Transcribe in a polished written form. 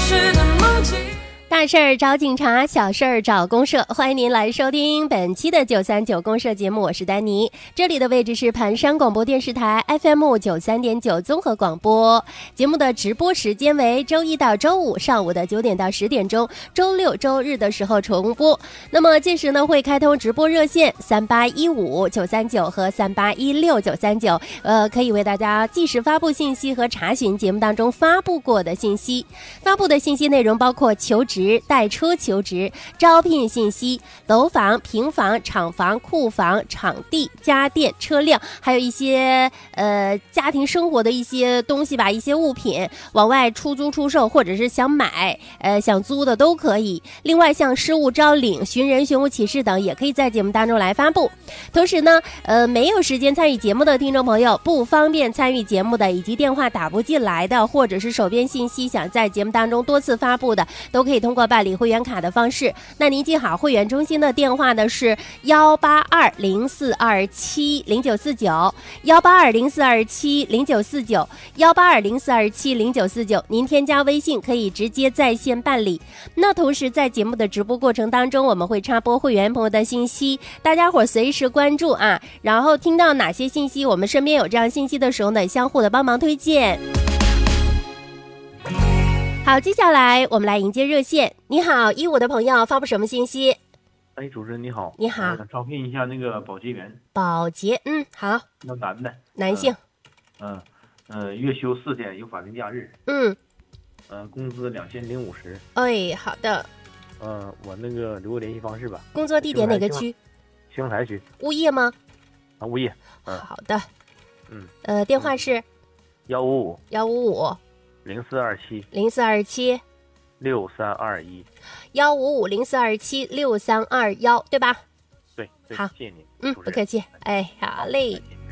大事儿找警察，小事儿找公社，欢迎您来收听本期的939公社节目，我是丹妮。这里的位置是盘山广播电视台 FM93.9 综合广播，节目的直播时间为周一到周五上午的9点到10点钟，周六周日的时候重播。那么届时呢会开通直播热线3815-939和3816-939，可以为大家即时发布信息和查询节目当中发布过的信息。发布的信息内容包括求职、带车求职、招聘信息、楼房、平房、厂房、库房、场地、家电、车辆，还有一些家庭生活的一些东西吧，一些物品往外出租出售，或者是想买想租的都可以。另外像失物招领、寻人寻物启事等也可以在节目当中来发布。同时呢没有时间参与节目的听众朋友，不方便参与节目的，以及电话打不进来的，或者是手边信息想在节目当中多次发布的，都可以通过办理会员卡的方式。那您记好，会员中心的电话呢是18204270949，18204270949，18204270949。您添加微信可以直接在线办理。那同时在节目的直播过程当中，我们会插播会员朋友的信息，大家伙随时关注啊，然后听到哪些信息，我们身边有这样信息的时候呢，相互的帮忙推荐。好，接下来我们来迎接热线。你好，15的朋友发布什么信息？ 哎，主持人你好。 你好。 招聘一下那个保洁员。 保洁，好。 那男的。 男性。 月休4天，有法定假日。工资2050。 哎，好的。 我那个留个联系方式吧。 工作地点哪个区？ 西红台区。 物业吗？ 物业。 好的。电话是 155 0427 6321 155 0427 6321，对吧？ 对， 好， 谢谢您。 不客气。哎，好嘞。